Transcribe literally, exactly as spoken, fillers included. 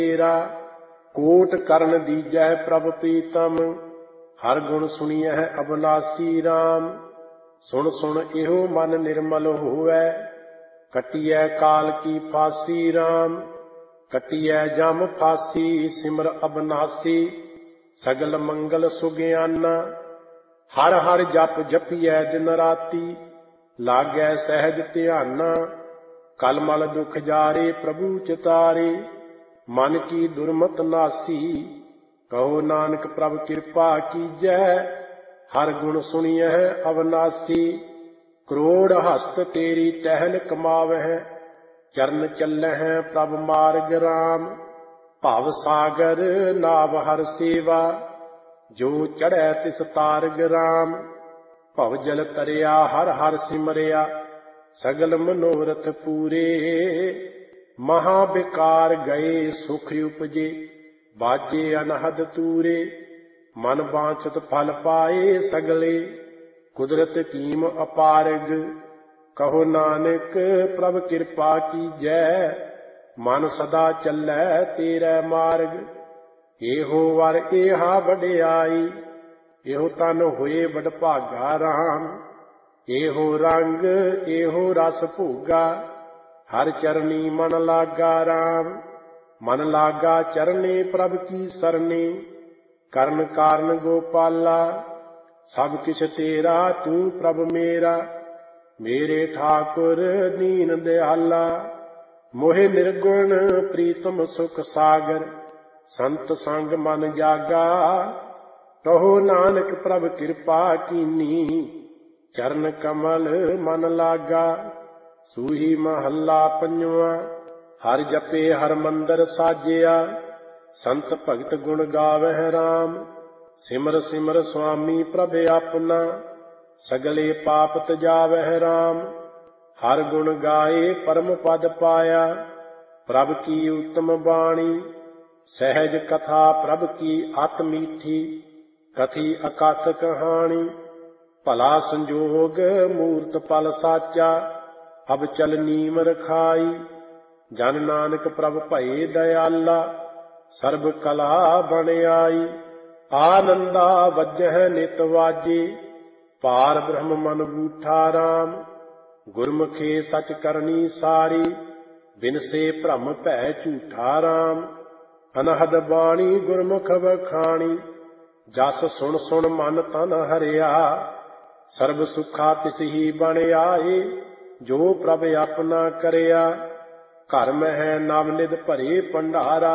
तेरा। कोट करण दीजै प्रभ प्रीतम, हर गुण सुनियह अबनासी राम। सुन सुन इहो मन निर्मल होवै, कटियै काल की फांसी राम। कटियै जम फांसी सिमर अबनासी, सगल मंगल सुगियाना। हर हर जप जपियै दिन राती, लागै सहज ध्याना। कलमल दुख जारे प्रभु चितारे, मन की दुर्मत नासी। कहो नानक प्रभ कृपा कीजै, हर गुण सुनियह अविनाशी। करोड़ हस्त तेरी टहल कमावह, चरण चलह प्रभ मार्ग राम। भव सागर नाव हर सेवा, जो चढ़ै तिस तारग राम। भव जल तरिया हर हर सिमरिया, सगल मनोरथ पूरे। महाविकार गए सुख उपजे, बाजे अनहद तूरे। मन वांछित फल पाए सगले, कुदरत कीम अपारग। कहो नानक प्रभ कृपा कीजै, मन सदा चलै तेरै मार्ग। एहो वर एहा वडियाई, एहो तन होए वडभागा राम। एहो रंग एहो रस भोगा, हर चरनी मन लागा राम। मन लागा चरने प्रभ की सरने, करन कारण गोपाला। सब किछ तेरा तू प्रभ मेरा, मेरे ठाकुर दीन दयाला। मोहे निर्गुण प्रीतम सुख सागर, संत संग मन जागा। कहो नानक प्रभ कृपा कीनी, चरण कमल मन लागा। सूही महला पंजवा, हर जपे हर मंदर साजिया। संत भगत गुण गावह राम, सिमर सिमर स्वामी प्रभ अपना। सगले पाप तजावह राम, हर गुण गाए परम पद पाया। प्रभ की उत्तम बाणी, सहज कथा प्रभ की अत मीठी। कथी अकथ कहानी, भला संजोग मूर्त पल साचा। अब चल नीम रखाई, जन नानक प्रभ भये दयाला। सर्ब कला बन आई, आनंदा वजह नित वाजे। पार ब्रह्म मन बूठा राम, गुरमुखे सच करनी सारी। बिनसे भ्रम भै झूठा राम, अनहद बाणी गुरमुख बखानी। जस सुन सुन मन तन हरिया, सर्ब सुखा तिस ही बन आए। जो प्रभ अपना करिया, घर में है नवनिध भरे भंडारा।